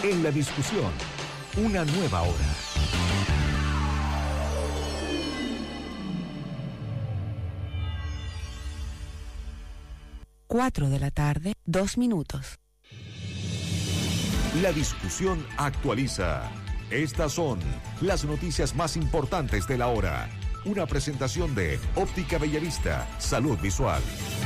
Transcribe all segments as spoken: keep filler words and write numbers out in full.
En la discusión, una nueva hora. Cuatro de la tarde, dos minutos. La discusión actualiza. Estas son las noticias más importantes de la hora. Una presentación de Óptica Bellavista, Salud Visual.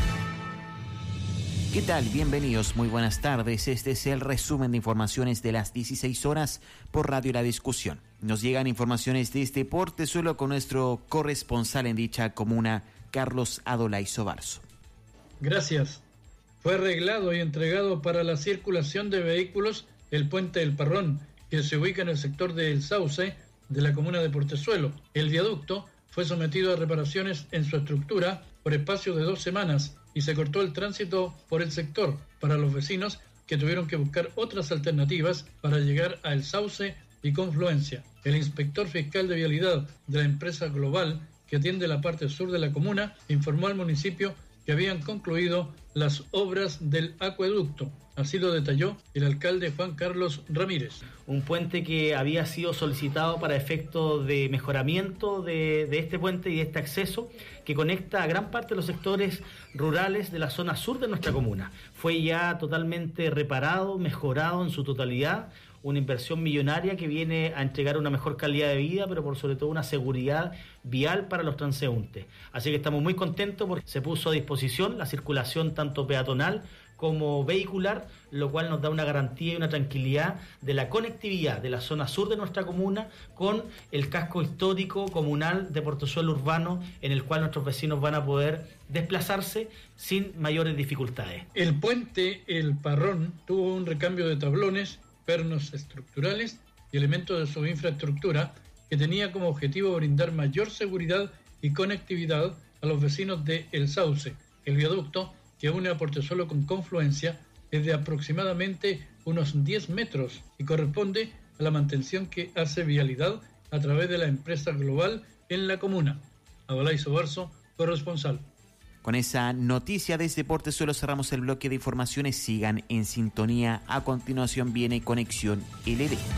¿Qué tal? Bienvenidos, muy buenas tardes. Este es el resumen de informaciones de las dieciséis horas por Radio La Discusión. Nos llegan informaciones de este Portezuelo con nuestro corresponsal en dicha comuna, Carlos Adolay Sobarzo. Gracias. Fue arreglado y entregado para la circulación de vehículos el puente del Parrón, que se ubica en el sector de El Sauce de la comuna de Portezuelo. El viaducto fue sometido a reparaciones en su estructura por espacio de dos semanas y se cortó el tránsito por el sector para los vecinos que tuvieron que buscar otras alternativas para llegar a El Sauce y Confluencia. El inspector fiscal de vialidad de la empresa Global, que atiende la parte sur de la comuna, informó al municipio que habían concluido las obras del acueducto. Así lo detalló el alcalde Juan Carlos Ramírez. Un puente que había sido solicitado para efectos de mejoramiento de, de este puente y de este acceso que conecta a gran parte de los sectores rurales de la zona sur de nuestra comuna. Fue ya totalmente reparado, mejorado en su totalidad, una inversión millonaria que viene a entregar una mejor calidad de vida, pero por sobre todo una seguridad vial para los transeúntes. Así que estamos muy contentos porque se puso a disposición la circulación tanto peatonal como vehicular, lo cual nos da una garantía y una tranquilidad de la conectividad de la zona sur de nuestra comuna con el casco histórico comunal de Portezuelo Urbano, en el cual nuestros vecinos van a poder desplazarse sin mayores dificultades. El puente El Parrón tuvo un recambio de tablones, pernos estructurales y elementos de su infraestructura que tenía como objetivo brindar mayor seguridad y conectividad a los vecinos de El Sauce. El viaducto que une a Portezuelo con Confluencia es de aproximadamente unos diez metros y corresponde a la mantención que hace Vialidad a través de la empresa Global en la comuna. Adolay Sobarzo, corresponsal. Con esa noticia desde Portezuelo cerramos el bloque de informaciones. Sigan en sintonía. A continuación viene Conexión L D.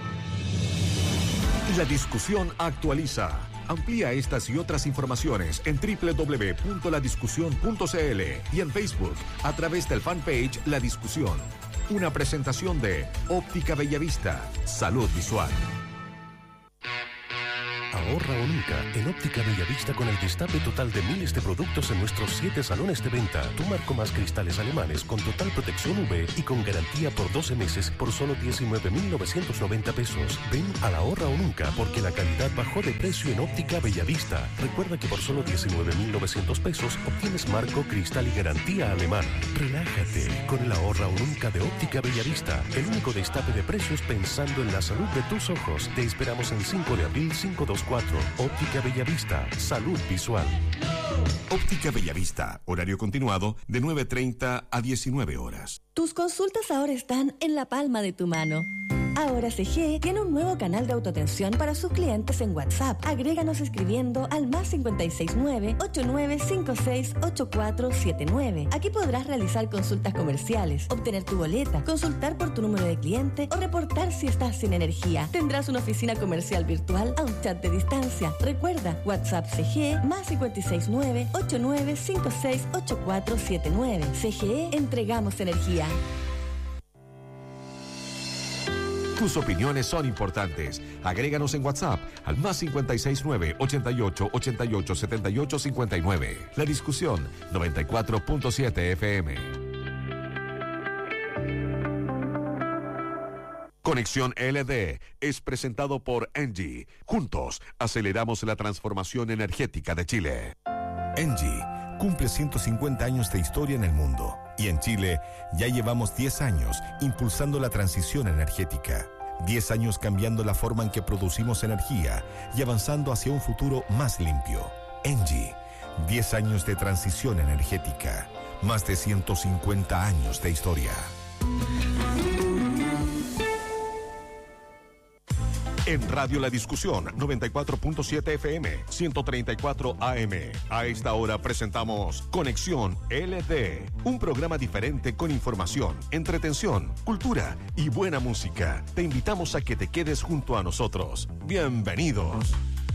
La discusión actualiza. Amplía estas y otras informaciones en doble u doble u doble u punto la discusión punto c l y en Facebook a través del fanpage La Discusión. Una presentación de Óptica Bellavista, Salud Visual. Ahorra o nunca en Óptica Bellavista con el destape total de miles de productos en nuestros siete salones de venta. Tu marco más cristales alemanes con total protección U V y con garantía por doce meses por solo diecinueve mil novecientos noventa pesos. Ven a la Ahorra o nunca porque la calidad bajó de precio en Óptica Bellavista. Recuerda que por solo diecinueve mil novecientos pesos obtienes marco, cristal y garantía alemana. Relájate con el Ahorra o nunca de Óptica Bellavista. El único destape de precios pensando en la salud de tus ojos. Te esperamos en cinco de abril cinco dos cuatro. Óptica Bellavista, Salud Visual. Óptica Bellavista, horario continuado de nueve treinta a diecinueve horas. Tus consultas ahora están en la palma de tu mano. Ahora C G tiene un nuevo canal de autoatención para sus clientes en WhatsApp. Agréganos escribiendo al más cinco seis nueve, ocho nueve cinco seis, ocho cuatro siete nueve. Aquí podrás realizar consultas comerciales, obtener tu boleta, consultar por tu número de cliente o reportar si estás sin energía. Tendrás una oficina comercial virtual a un chat de distancia. Recuerda, WhatsApp C G más cinco seis nueve, ocho nueve cinco seis, ocho cuatro siete nueve. C G E, entregamos energía. Tus opiniones son importantes. Agréganos en WhatsApp al más cinco seis nueve, ochenta y ocho, ochenta y ocho, setenta y ocho cincuenta y nueve. La Discusión noventa y cuatro punto siete F M. Conexión L D es presentado por Engie. Juntos aceleramos la transformación energética de Chile. Engie cumple ciento cincuenta años de historia en el mundo y en Chile ya llevamos diez años impulsando la transición energética. diez años cambiando la forma en que producimos energía y avanzando hacia un futuro más limpio. Engie, diez años de transición energética, más de ciento cincuenta años de historia. En Radio La Discusión, noventa y cuatro punto siete F M, ciento treinta y cuatro A M. A esta hora presentamos Conexión L D, un programa diferente con información, entretención, cultura y buena música. Te invitamos a que te quedes junto a nosotros. Bienvenidos.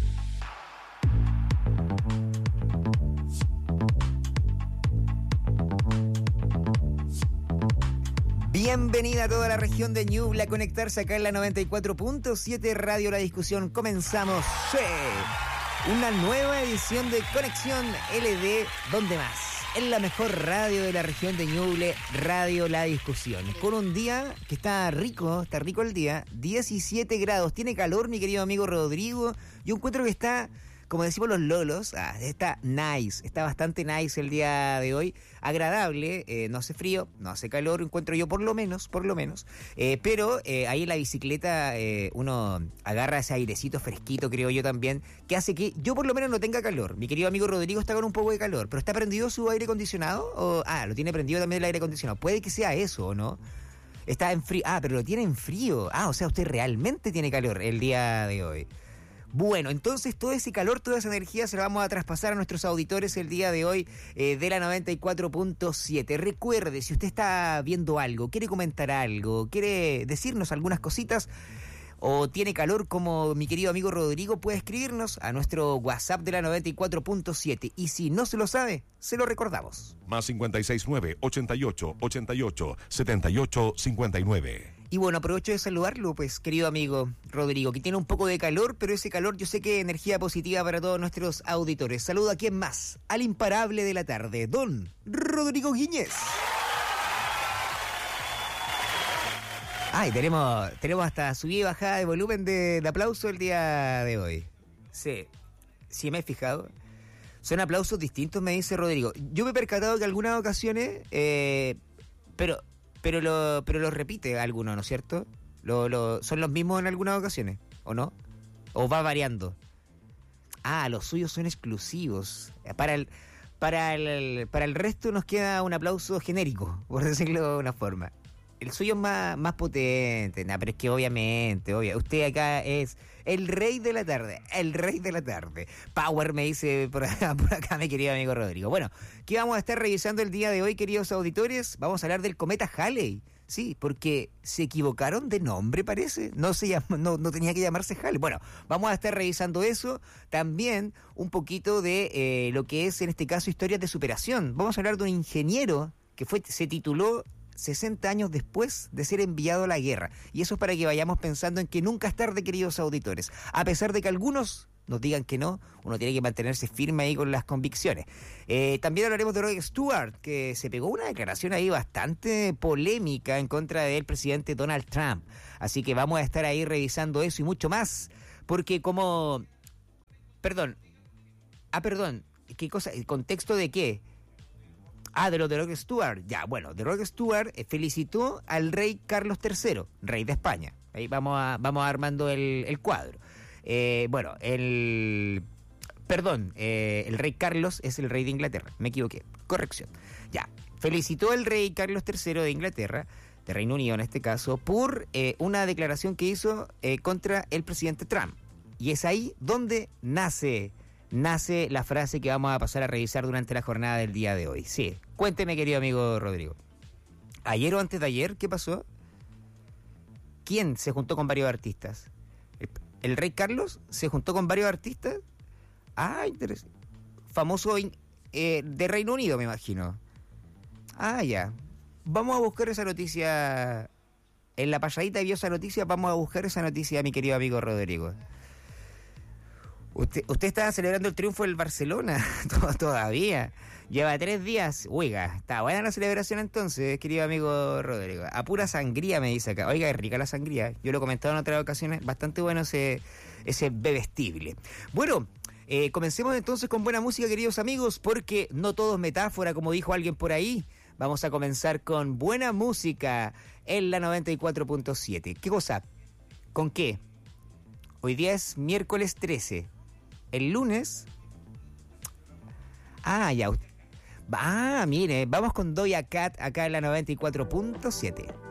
Bienvenida a toda la región de Ñuble a conectarse acá en la noventa y cuatro punto siete Radio La Discusión. Comenzamos sí, una nueva edición de Conexión L D, ¿dónde más? En la mejor radio de la región de Ñuble, Radio La Discusión. Con un día que está rico, está rico el día, diecisiete grados. Tiene calor, mi querido amigo Rodrigo. Yo encuentro que está, como decimos los lolos, ah, está nice, está bastante nice el día de hoy, agradable, eh, no hace frío, no hace calor, encuentro yo por lo menos, por lo menos, eh, pero eh, ahí en la bicicleta eh, uno agarra ese airecito fresquito, creo yo también, que hace que yo por lo menos no tenga calor. Mi querido amigo Rodrigo está con un poco de calor, pero ¿está prendido su aire acondicionado? O, ah, lo tiene prendido también el aire acondicionado, puede que sea eso, ¿o no? Está en frío, ah, pero lo tiene en frío, ah, o sea, usted realmente tiene calor el día de hoy. Bueno, entonces todo ese calor, toda esa energía se la vamos a traspasar a nuestros auditores el día de hoy eh, de la noventa y cuatro punto siete. Recuerde, si usted está viendo algo, quiere comentar algo, quiere decirnos algunas cositas o tiene calor como mi querido amigo Rodrigo, puede escribirnos a nuestro WhatsApp de la noventa y cuatro punto siete. Y si no se lo sabe, se lo recordamos. Más cincuenta y seis nueve, ochenta y ocho, ochenta y ocho, setenta y ocho, cincuenta y nueve. Y bueno, aprovecho de saludarlo, pues, querido amigo Rodrigo, que tiene un poco de calor, pero ese calor yo sé que es energía positiva para todos nuestros auditores. Saludo a quién más, al imparable de la tarde, don Rodrigo Guiñez. Ay, tenemos, tenemos hasta subida y bajada de volumen de, de aplauso el día de hoy. Sí, sí me he fijado. Son aplausos distintos, me dice Rodrigo. Yo me he percatado que algunas ocasiones, eh, pero... Pero lo, pero lo repite alguno, ¿no es cierto? Lo, lo, ¿Son los mismos en algunas ocasiones? ¿O no? ¿O va variando? Ah, los suyos son exclusivos. Para el, para el, para el resto nos queda un aplauso genérico, por decirlo de una forma. El suyo es más, más potente, nah, pero es que obviamente, obvio, usted acá es el rey de la tarde, el rey de la tarde. Power me dice por acá, por acá mi querido amigo Rodrigo. Bueno, ¿qué vamos a estar revisando el día de hoy, queridos auditores? Vamos a hablar del cometa Halley. Sí, porque se equivocaron de nombre, parece. No se llama, no, no tenía que llamarse Halley. Bueno, vamos a estar revisando eso. También un poquito de eh, lo que es, en este caso, historias de superación. Vamos a hablar de un ingeniero que fue, se tituló sesenta años después de ser enviado a la guerra. Y eso es para que vayamos pensando en que nunca es tarde, queridos auditores. A pesar de que algunos nos digan que no, uno tiene que mantenerse firme ahí con las convicciones. Eh, también hablaremos de Rod Stewart, que se pegó una declaración ahí bastante polémica en contra del presidente Donald Trump. Así que vamos a estar ahí revisando eso y mucho más, porque como... Perdón. Ah, perdón. ¿Qué cosa? ¿El contexto de qué? Ah, de lo de Rod Stewart. Ya, bueno, de Rod Stewart eh, felicitó al rey Carlos tercero, rey de España. Ahí vamos a, vamos armando el, el cuadro. Eh, bueno, el... Perdón, eh, el rey Carlos es el rey de Inglaterra. Me equivoqué. Corrección. Ya, felicitó al rey Carlos tercero de Inglaterra, de Reino Unido en este caso, por eh, una declaración que hizo eh, contra el presidente Trump. Y es ahí donde nace... nace la frase que vamos a pasar a revisar durante la jornada del día de hoy. Sí, cuénteme, querido amigo Rodrigo. ¿Ayer o antes de ayer qué pasó? ¿Quién se juntó con varios artistas? ¿El, el rey Carlos se juntó con varios artistas? Ah, interesante. Famoso eh, de Reino Unido, me imagino. Ah, ya. Vamos a buscar esa noticia. En la pasadita vio esa noticia, vamos a buscar esa noticia, mi querido amigo Rodrigo. Usted, usted está celebrando el triunfo del Barcelona todavía. Lleva tres días. Oiga, está buena la celebración entonces, querido amigo Rodrigo. A pura sangría me dice acá. Oiga, es rica la sangría. Yo lo he comentado en otras ocasiones. Bastante bueno ese, ese bebestible. Bueno, eh, comencemos entonces con buena música, queridos amigos, porque no todo es metáfora, como dijo alguien por ahí. Vamos a comenzar con buena música en la noventa y cuatro punto siete. ¿Qué cosa? ¿Con qué? Hoy día es miércoles trece. El lunes... Ah, ya. Ah, mire, vamos con Doja Cat acá en la noventa y cuatro punto siete.